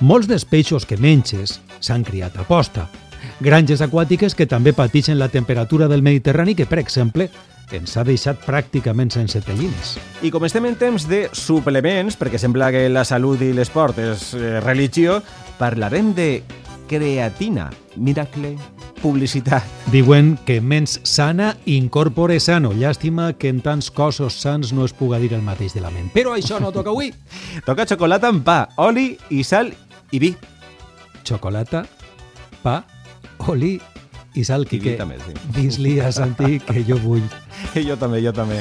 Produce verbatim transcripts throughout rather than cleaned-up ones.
Molts dels peixos que menges s'han criat a posta. Granges aquàtiques que també pateixen la temperatura del Mediterrani que, per exemple, ens ha deixat pràcticament sense tellines. I com estem en temps de suplements, perquè sembla que la salut i l'esport és eh, religió, parlarem de creatina. Miracle, publicitat. Diuen que mens sana incorpore sano. Llàstima que en tants cossos sans no es puga dir el mateix de la ment. Però això no toca avui. Toca xocolata amb pa, oli i sal i vi. Xocolata, pa, oli i sal, Quique. també, sí. Dis-li a Santi que jo vull. Jo també, jo també.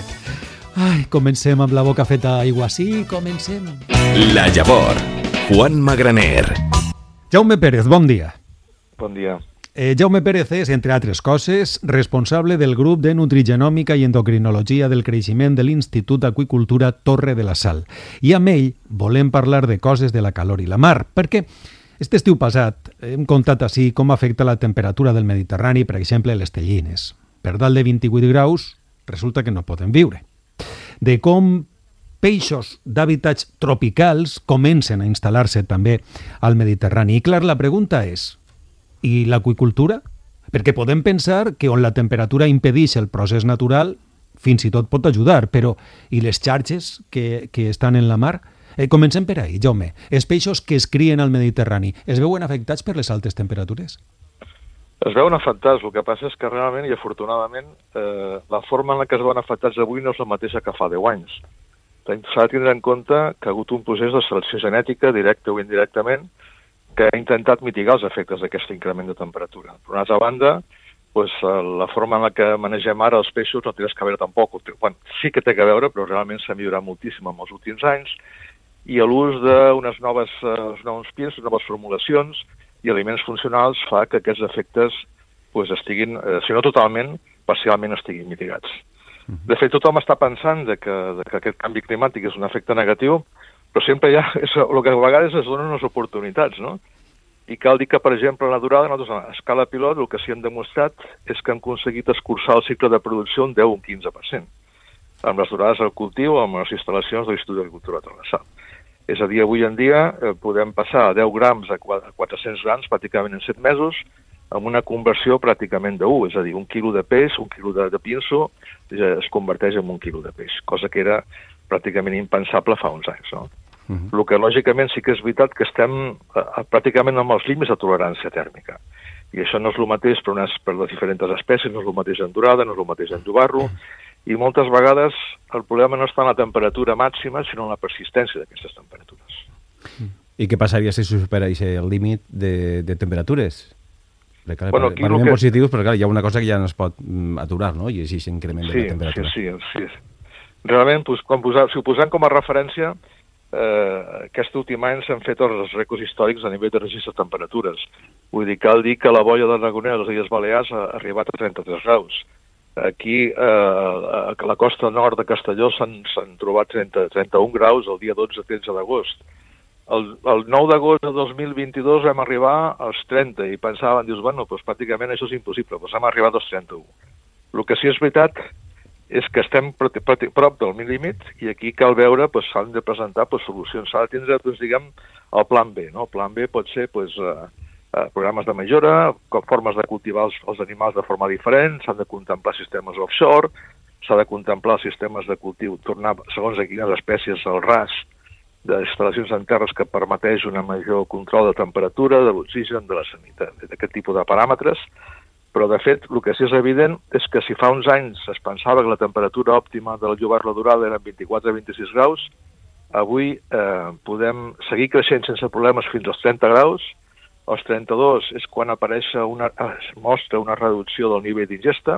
Ai, comencem amb la boca feta aigua. Sí, comencem. La Llavor. Juan Magraner. Jaume Pérez, bon dia. Bon dia. Eh, Jaume Pérez és, entre altres coses, responsable del grup de Nutrigenòmica i Endocrinologia del Creixement de l'Institut d'Aqüicultura Torre de la Sal. I amb ell volem parlar de coses de la calor i la mar, perquè aquest estiu passat hem contat així com afecta la temperatura del Mediterrani, per exemple, les tellines. Per dalt de vint-i-vuit graus resulta que no poden viure. De com peixos d'hàbitats tropicals comencen a instal·lar-se també al Mediterrani. I clar, la pregunta és, i l'aqüicultura? Perquè podem pensar que on la temperatura impedeix el procés natural fins i tot pot ajudar, però i les xarxes que, que estan en la mar? Eh, comencem per ahí, Jaume. Els peixos que es crien al Mediterrani es veuen afectats per les altes temperatures? Es veuen afectats, el que passa és que realment i afortunadament eh, la forma en la que es veuen afectats avui no és la mateixa que fa deu anys. S'ha de tindre en compte que ha hagut un procés de selecció genètica, directe o indirectament, que ha intentat mitigar els efectes d'aquest increment de temperatura. Per una altra banda, pues, la forma en la que manegem ara els peixos no té res a veure tampoc. Bueno, sí que té a veure, però realment s'ha millorat moltíssim en els últims anys, i l'ús d'unes noves uh, nous pins, noves formulacions i aliments funcionals fa que aquests efectes pues, estiguin, eh, si no totalment, parcialment estiguin mitigats. De fet, tothom està pensant de que, de que aquest canvi climàtic és un efecte negatiu, però sempre hi ha, és, el que a vegades es donen unes oportunitats, no? I cal dir que, per exemple, a la durada, nosaltres a escala pilot, el que sí hem demostrat és que hem aconseguit escurçar el cicle de producció un deu o un quinze per cent, amb les durades del cultiu o amb les instal·lacions de l'Institut d'Agricultura Torre de la Sal. És a dir, avui en dia eh, podem passar a deu grams a quatre-cents grams pràcticament en set mesos, amb una conversió pràcticament de u, és a dir, un quilo de peix, un quilo de, de pinso, es converteix en un quilo de peix, cosa que era pràcticament impensable fa uns anys, no? Uh -huh. El que, lògicament, sí que és veritat que estem eh, pràcticament amb els límits de tolerància tèrmica. I això no és el mateix per, unes, per les diferents espècies, no és el mateix en durada, no és el mateix en llobarro, i moltes vegades el problema no està en la temperatura màxima, sinó en la persistència d'aquestes temperatures. I què passaria si supera el límit de, de temperatures? Perquè, bueno, aquí parlem que... positius, però clar, hi ha una cosa que ja no es pot aturar, no? I és aquest increment sí, de la temperatura. Sí, sí, sí. Realment, pues, quan posar, si ho posem com a referència, eh, aquest últim any s'han fet els rècords històrics a nivell de registre de temperatures. Vull dir, cal dir que la boia de Dragoner a les Illes Balears ha arribat a trenta-tres graus. Aquí, eh, a la costa nord de Castelló s'han trobat trenta, trenta-un graus el dia dotze tretze d'agost. El, el nou d'agost de dos mil vint-i-dos vam arribar als trenta i pensaven, dius, bueno, doncs pràcticament això és impossible, doncs hem arribat als trenta-u. El que sí és veritat és que estem prop del límit i aquí cal veure, doncs s'han de presentar doncs, solucions. S'ha de tindre, doncs, diguem, el plan B, no? El plan B pot ser, doncs, eh, eh, programes de millora, formes de cultivar els, els animals de forma diferent, s'han de contemplar sistemes offshore, s'ha de contemplar sistemes de cultiu, tornar, segons quines espècies, al ras, d'instal·lacions en terres que permeteix un major control de temperatura, de l'oxigen, de la sanitat, d'aquest tipus de paràmetres, però de fet el que sí és evident és que si fa uns anys es pensava que la temperatura òptima del llobarro dorada era vint-i-quatre a vint-i-sis graus, avui eh, podem seguir creixent sense problemes fins als trenta graus, als trenta-dos és quan apareix una, es mostra una reducció del nivell d'ingesta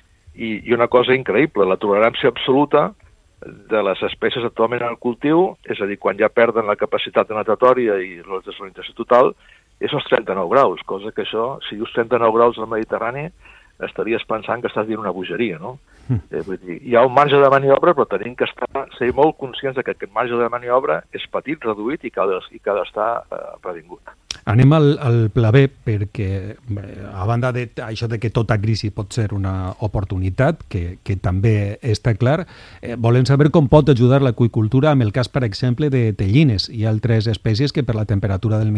i, i una cosa increïble, la tolerància absoluta de les espècies actualment en el cultiu, és a dir, quan ja perden la capacitat natatòria i la desalimentació total, és als trenta-nou graus, cosa que això, si dius trenta-nou graus al Mediterrani, estaries pensant que estàs dient una bogeria, no? Mm. Eh, vull dir, hi ha un marge de maniobra, però tenim que estar, ser molt conscients que aquest marge de maniobra és petit, reduït i que ha d'estar eh, previngut. Anem al, al pla B, perquè a banda d'això de, de que tota crisi pot ser una oportunitat, que, que també està clar, eh, volem saber com pot ajudar l'aqüicultura amb el cas, per exemple, de tellines i altres espècies que per la temperatura del